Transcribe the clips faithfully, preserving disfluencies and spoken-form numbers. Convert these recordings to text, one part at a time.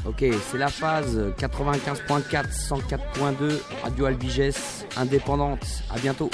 Ok, c'est la phase quatre-vingt-quinze point quatre, cent quatre point deux, Radio Albiges, indépendante. À bientôt.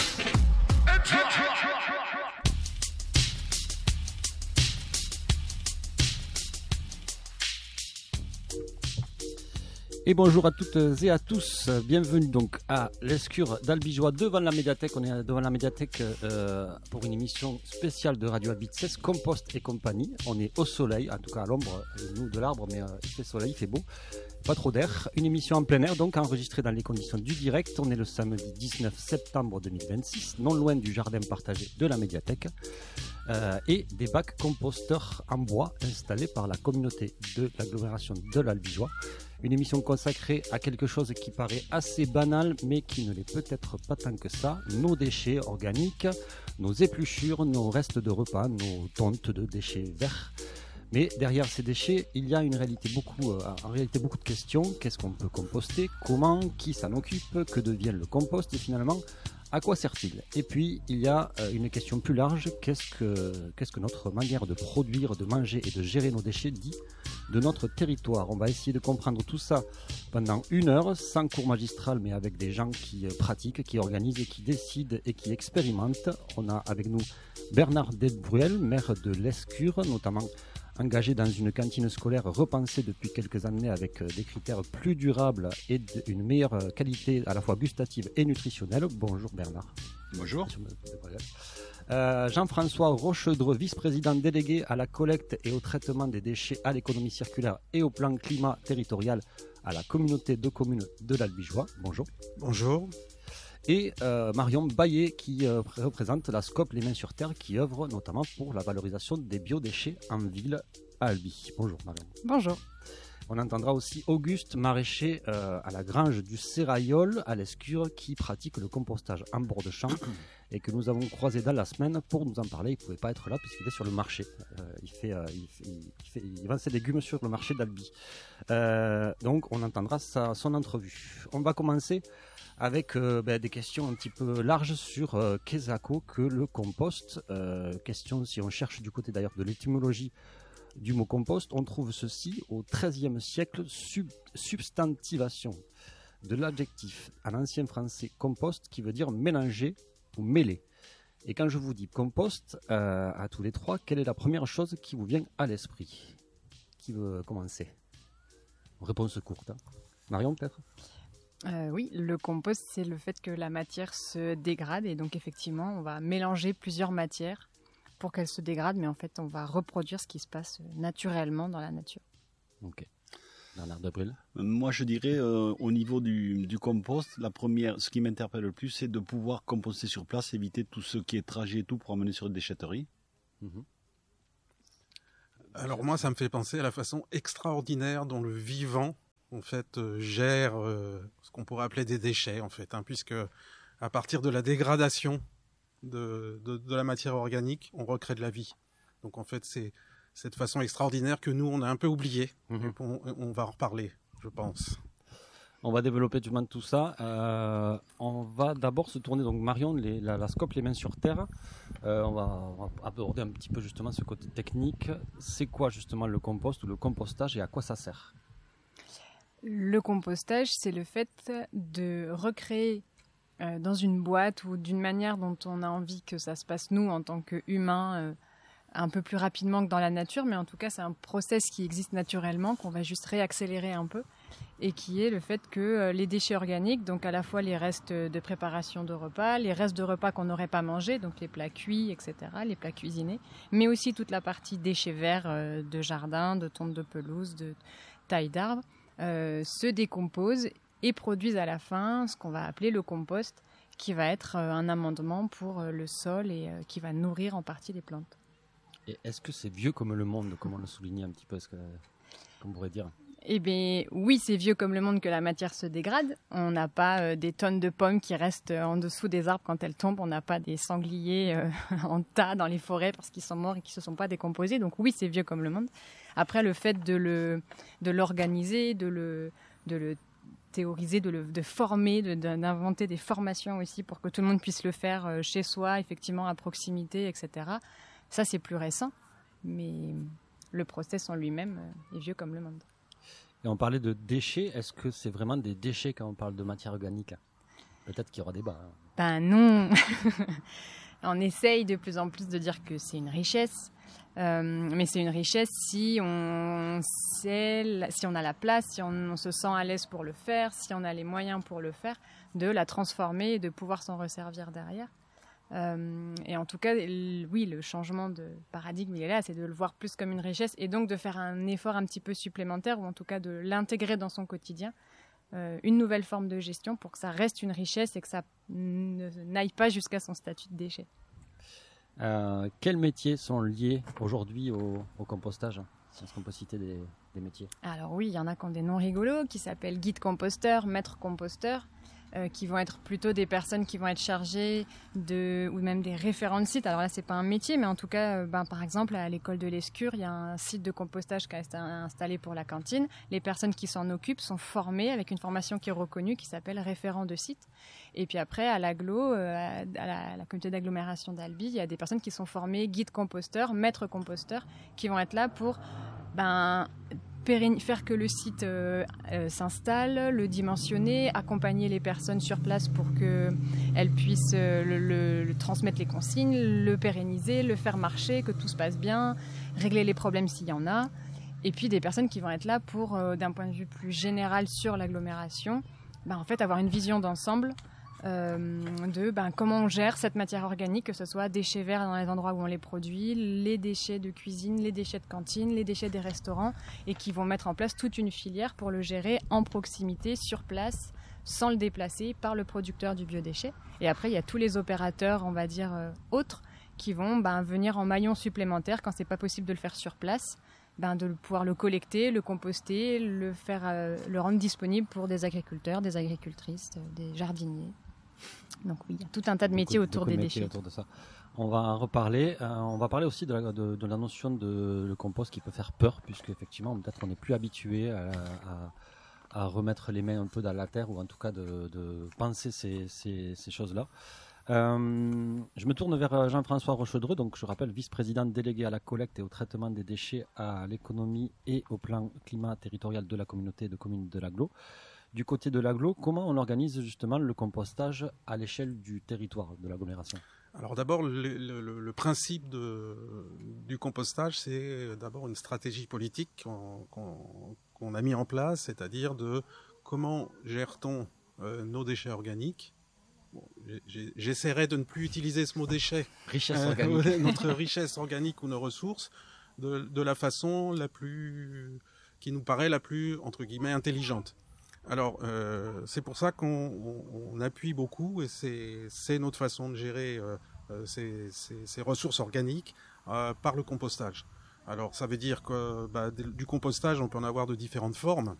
Et bonjour à toutes et à tous, bienvenue donc à l'Escure d'Albigeois devant la médiathèque. On est devant la médiathèque euh, pour une émission spéciale de Radio Albiges, Compost et compagnie. On est au soleil, en tout cas à l'ombre, nous de l'arbre, mais euh, il fait soleil, il fait beau, pas trop d'air. Une émission en plein air donc enregistrée dans les conditions du direct. On est le samedi dix-neuf septembre deux mille vingt-six, non loin du jardin partagé de la médiathèque. Euh, et des bacs composteurs en bois installés par la communauté de l'agglomération de l'Albigeois. Une émission consacrée à quelque chose qui paraît assez banal, mais qui ne l'est peut-être pas tant que ça. Nos déchets organiques, nos épluchures, nos restes de repas, nos tontes de déchets verts. Mais derrière ces déchets, il y a une réalité beaucoup, euh, en réalité beaucoup de questions. Qu'est-ce qu'on peut composter? Comment? Qui s'en occupe? Que devient le compost? Et finalement, à quoi sert-il? Et puis, il y a euh, une question plus large. Qu'est-ce que, qu'est-ce que notre manière de produire, de manger et de gérer nos déchets dit de notre territoire? On va essayer de comprendre tout ça pendant une heure, sans cours magistral, mais avec des gens qui euh, pratiquent, qui organisent, et qui décident et qui expérimentent. On a avec nous Bernard Delbruel, maire de l'Escure, notamment engagé dans une cantine scolaire repensée depuis quelques années avec euh, des critères plus durables et une meilleure qualité à la fois gustative et nutritionnelle. Bonjour Bernard. Bonjour. Euh, Jean-François Rochedreux, vice-président délégué à la collecte et au traitement des déchets à l'économie circulaire et au plan climat territorial à la communauté de communes de l'Albigeois. Bonjour. Bonjour. Et euh, Marion Baillet qui euh, représente la SCOP Les Mains sur Terre qui œuvre notamment pour la valorisation des biodéchets en ville à Albi. Bonjour Marion. Bonjour. On entendra aussi Auguste, maraîcher euh, à la grange du Serraillol à l'Escure qui pratique le compostage en bord de champ et que nous avons croisé dans la semaine pour nous en parler. Il ne pouvait pas être là puisqu'il est sur le marché. Euh, il, fait, euh, il, fait, il, fait, il vend ses légumes sur le marché d'Albi. Euh, donc on entendra sa, son entrevue. On va commencer avec euh, ben, des questions un petit peu larges sur euh, qu'est-ce que le compost. Euh, question si on cherche du côté d'ailleurs de l'étymologie du mot compost, on trouve ceci au treizième siècle, sub- substantivation de l'adjectif en ancien français compost qui veut dire mélanger ou mêler. Et quand je vous dis compost, euh, à tous les trois, quelle est la première chose qui vous vient à l'esprit? Qui veut commencer? Réponse courte. Hein. Marion peut-être? Euh, oui, le compost, c'est le fait que la matière se dégrade et donc effectivement, on va mélanger plusieurs matières pour qu'elles se dégradent, mais en fait, on va reproduire ce qui se passe naturellement dans la nature. Ok. Bernard Delbruel. Moi, je dirais, euh, au niveau du, du compost, la première, ce qui m'interpelle le plus, c'est de pouvoir composter sur place, éviter tout ce qui est trajet et tout pour emmener sur une déchetterie. Mmh. Alors moi, ça me fait penser à la façon extraordinaire dont le vivant, en fait, euh, gère euh, ce qu'on pourrait appeler des déchets, en fait, hein, puisque à partir de la dégradation de, de, de la matière organique, on recrée de la vie. Donc en fait, c'est cette façon extraordinaire que nous, on a un peu oubliée. Mmh. On, on va en reparler, je pense. On va développer du moins tout ça. Euh, on va d'abord se tourner, donc Marion, les, la, la SCOP Les Mains sur Terre. Euh, on, va, on va aborder un petit peu justement ce côté technique. C'est quoi justement le compost ou le compostage et à quoi ça sert? Le compostage, c'est le fait de recréer euh, dans une boîte ou d'une manière dont on a envie que ça se passe nous en tant qu'humains, euh, un peu plus rapidement que dans la nature, mais en tout cas c'est un process qui existe naturellement, qu'on va juste réaccélérer un peu, et qui est le fait que euh, les déchets organiques, donc à la fois les restes de préparation de repas, les restes de repas qu'on n'aurait pas mangés, donc les plats cuits, et cetera, les plats cuisinés, mais aussi toute la partie déchets verts euh, de jardin, de tonte de pelouse, de taille d'arbre, euh, se décomposent et produisent à la fin ce qu'on va appeler le compost, qui va être euh, un amendement pour euh, le sol et euh, qui va nourrir en partie les plantes. Et est-ce que c'est vieux comme le monde, comme on le soulignait un petit peu, est-ce que, comme on pourrait dire? Eh bien, oui, c'est vieux comme le monde que la matière se dégrade. On n'a pas euh, des tonnes de pommes qui restent euh, en dessous des arbres quand elles tombent. On n'a pas des sangliers euh, en tas dans les forêts parce qu'ils sont morts et qu'ils ne se sont pas décomposés. Donc oui, c'est vieux comme le monde. Après, le fait de, le, de l'organiser, de le, de le théoriser, de le de former, de, d'inventer des formations aussi pour que tout le monde puisse le faire euh, chez soi, effectivement, à proximité, et cetera. Ça, c'est plus récent. Mais le process en lui-même euh, est vieux comme le monde. Et on parlait de déchets. Est-ce que c'est vraiment des déchets quand on parle de matière organique? Peut-être qu'il y aura débat. Hein. Ben non. On essaye de plus en plus de dire que c'est une richesse. Euh, mais c'est une richesse si on sait, si on a la place, si on, on se sent à l'aise pour le faire, si on a les moyens pour le faire, de la transformer et de pouvoir s'en resservir derrière. Euh, et en tout cas, l- oui, le changement de paradigme, il est là, c'est de le voir plus comme une richesse et donc de faire un effort un petit peu supplémentaire ou en tout cas de l'intégrer dans son quotidien, euh, une nouvelle forme de gestion pour que ça reste une richesse et que ça ne, n'aille pas jusqu'à son statut de déchet. Euh, quels métiers sont liés aujourd'hui au, au compostage? Si on peut citer des, des métiers. Alors oui, il y en a qui ont des noms rigolos, qui s'appellent guide composteur, maître composteur, euh, qui vont être plutôt des personnes qui vont être chargées de, ou même des référents de site. Alors là, c'est pas un métier, mais en tout cas, euh, ben, par exemple, à l'école de l'Escure, il y a un site de compostage qui a été installé pour la cantine. Les personnes qui s'en occupent sont formées avec une formation qui est reconnue, qui s'appelle référent de site. Et puis après, à l'agglo, euh, à la, à la communauté d'agglomération d'Albi, il y a des personnes qui sont formées guide composteur, maître composteur, qui vont être là pour ben, pérenn- faire que le site euh, euh, s'installe, le dimensionner, accompagner les personnes sur place pour qu'elles puissent euh, le, le, le transmettre les consignes, le pérenniser, le faire marcher, que tout se passe bien, régler les problèmes s'il y en a. Et puis des personnes qui vont être là pour, euh, d'un point de vue plus général sur l'agglomération, ben, en fait, avoir une vision d'ensemble Euh, de ben, comment on gère cette matière organique, que ce soit déchets verts dans les endroits où on les produit, les déchets de cuisine, les déchets de cantine, les déchets des restaurants, et qui vont mettre en place toute une filière pour le gérer en proximité, sur place, sans le déplacer, par le producteur du biodéchet. Et après, il y a tous les opérateurs, on va dire, euh, autres, qui vont ben, venir en maillon supplémentaire quand c'est pas possible de le faire sur place, ben, de pouvoir le collecter, le composter, le, faire, euh, le rendre disponible pour des agriculteurs, des agricultrices, des jardiniers. Donc oui, il y a tout un tas de métiers beaucoup, autour beaucoup des de déchets. métiers autour de ça. On va en reparler. Euh, on va parler aussi de la, de, de la notion de le compost qui peut faire peur, puisque effectivement, peut-être on n'est plus habitué à, à, à remettre les mains un peu dans la terre, ou en tout cas de, de penser ces, ces, ces choses-là. Euh, je me tourne vers Jean-François Rochedreux, donc je rappelle vice-président délégué à la collecte et au traitement des déchets à l'économie et au plan climat territorial de la communauté de communes de l'Agglo. Du côté de l'Agglo, comment on organise justement le compostage à l'échelle du territoire de l'agglomération? Alors d'abord, le, le, le principe de, du compostage, c'est d'abord une stratégie politique qu'on, qu'on, qu'on a mis en place, c'est-à-dire de comment gère-t-on euh, nos déchets organiques. Bon, j'ai, j'essaierai de ne plus utiliser ce mot déchet, richesse euh, organique. notre richesse organique ou nos ressources, de, de la façon la plus, qui nous paraît la plus, entre guillemets, intelligente. Alors, euh, c'est pour ça qu'on on, on appuie beaucoup, et c'est, c'est notre façon de gérer euh, ces, ces, ces ressources organiques euh, par le compostage. Alors, ça veut dire que bah, du compostage, on peut en avoir de différentes formes.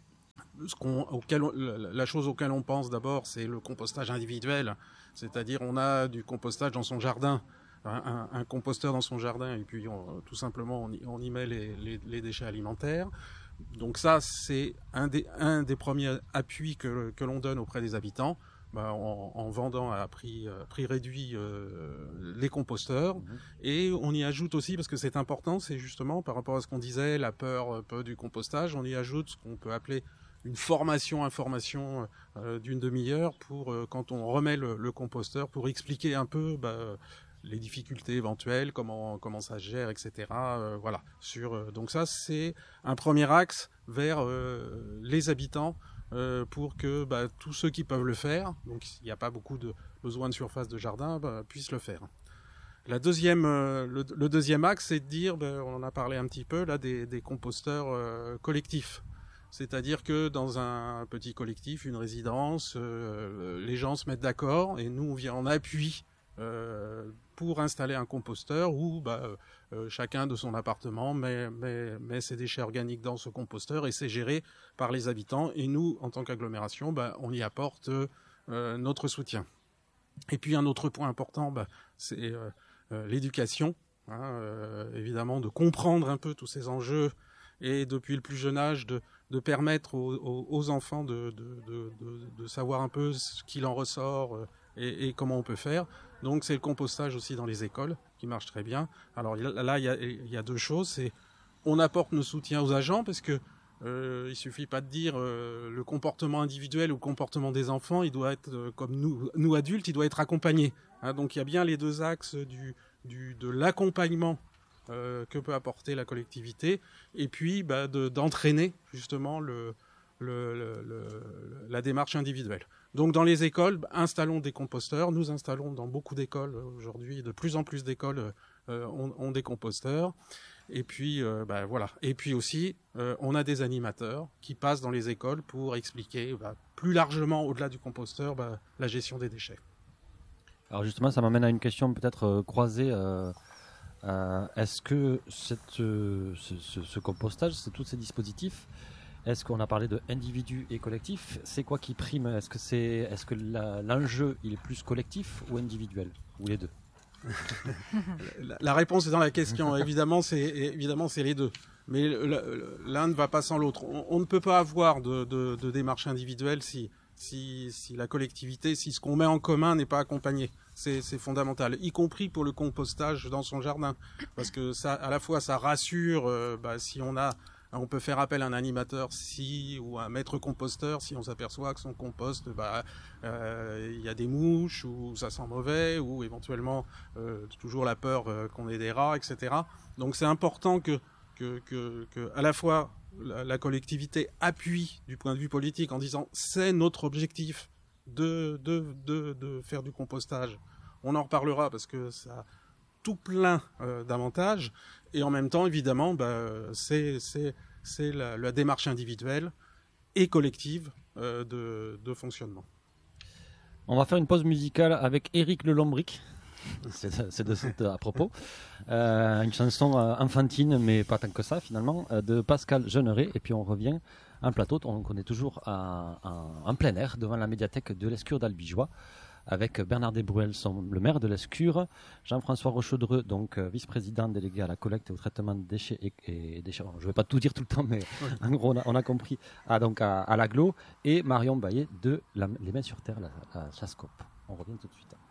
Ce qu'on, auquel on, la chose auquel on pense d'abord, c'est le compostage individuel, c'est-à-dire on a du compostage dans son jardin, un, un, un composteur dans son jardin, et puis on, tout simplement on y, on y met les, les, les déchets alimentaires. Donc ça, c'est un des, un des premiers appuis que, que l'on donne auprès des habitants, bah, en, en vendant à prix, euh, prix réduit euh, les composteurs. Mmh. Et on y ajoute aussi, parce que c'est important, c'est justement par rapport à ce qu'on disait, la peur un peu du compostage, on y ajoute ce qu'on peut appeler une formation, information euh, d'une demi-heure pour euh, quand on remet le, le composteur, pour expliquer un peu bah, les difficultés éventuelles, comment comment ça se gère, et cetera. Euh, voilà. Sur euh, donc ça c'est un premier axe vers euh, les habitants euh, pour que bah, tous ceux qui peuvent le faire, donc il n'y a pas beaucoup de besoin de surface de jardin, bah, puissent le faire. La deuxième, euh, le, le deuxième axe, c'est de dire, bah, on en a parlé un petit peu là, des, des composteurs euh, collectifs. C'est-à-dire que dans un petit collectif, une résidence, euh, les gens se mettent d'accord et nous on vient en appui euh, pour installer un composteur où bah, euh, chacun de son appartement met, met, met ses déchets organiques dans ce composteur et c'est géré par les habitants. Et nous, en tant qu'agglomération, bah, on y apporte euh, notre soutien. Et puis un autre point important, bah, c'est euh, euh, l'éducation, hein, euh, évidemment, de comprendre un peu tous ces enjeux et depuis le plus jeune âge de de permettre aux, aux, aux enfants de, de, de, de, de savoir un peu ce qu'il en ressort et, et comment on peut faire. Donc c'est le compostage aussi dans les écoles qui marche très bien. Alors là, il y a, il y a deux choses. C'est on apporte nos soutiens aux agents parce que Euh, il suffit pas de dire euh, le comportement individuel ou le comportement des enfants, il doit être euh, comme nous, nous adultes, il doit être accompagné. Hein, donc il y a bien les deux axes du, du de l'accompagnement euh, que peut apporter la collectivité, et puis bah, de, d'entraîner justement le, le, le, le, la démarche individuelle. Donc dans les écoles, installons des composteurs. Nous installons dans beaucoup d'écoles aujourd'hui, de plus en plus d'écoles euh, ont, ont des composteurs. Et puis euh, bah, voilà. Et puis aussi, euh, on a des animateurs qui passent dans les écoles pour expliquer bah, plus largement, au-delà du composteur, bah, la gestion des déchets. Alors justement, ça m'amène à une question peut-être euh, croisée. Euh, euh, est-ce que cette, euh, ce, ce, ce compostage, c'est tous ces dispositifs, est-ce qu'on a parlé de individu et collectif? C'est quoi qui prime? Est-ce que, c'est, est-ce que la, l'enjeu il est plus collectif ou individuel? Ou les deux? la, la réponse est dans la question. évidemment, c'est, évidemment, c'est les deux. Mais l'un ne va pas sans l'autre. On, on ne peut pas avoir de, de, de démarche individuelle si, si, si la collectivité, si ce qu'on met en commun n'est pas accompagné. C'est, c'est fondamental, y compris pour le compostage dans son jardin. Parce que ça, à la fois, ça rassure euh, bah, si on a... On peut faire appel à un animateur si, ou à un maître composteur si on s'aperçoit que son compost, bah, euh, y a des mouches, ou ça sent mauvais, ou éventuellement euh, toujours la peur euh, qu'on ait des rats, et cetera. Donc c'est important que, que, que, que à la fois la, la collectivité appuie du point de vue politique en disant c'est notre objectif de, de, de, de faire du compostage. On en reparlera parce que ça... tout plein euh, d'avantages, et en même temps, évidemment, bah, c'est, c'est, c'est la, la démarche individuelle et collective euh, de, de fonctionnement. On va faire une pause musicale avec Éric Lelombric, c'est, c'est de cette à propos, euh, une chanson euh, enfantine, mais pas tant que ça finalement, euh, de Pascal Jeanneret, et puis on revient en plateau, donc on est toujours à, à, en plein air, devant la médiathèque de l'Escure d'Albigeois, avec Bernard Desbruels, le maire de l'Escure, Jean-François Rochaudreux, donc euh, vice-président délégué à la collecte et au traitement de déchets et, et déchets. Bon, je ne vais pas tout dire tout le temps, mais en gros, on a, on a compris. Ah, donc à, à l'Aglo, et Marion Baillet de la, Les Mains sur Terre, la, la Chascope. On revient tout de suite.